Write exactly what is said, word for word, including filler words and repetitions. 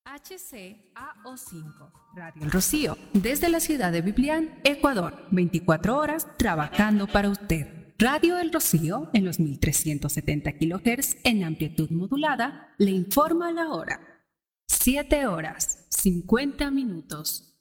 H C A O cinco, Radio El Rocío, desde la ciudad de Biblián, Ecuador, veinticuatro horas trabajando para usted. Radio El Rocío, en los mil trescientos setenta kilohertz en amplitud modulada, le informa la hora. siete horas, cincuenta minutos.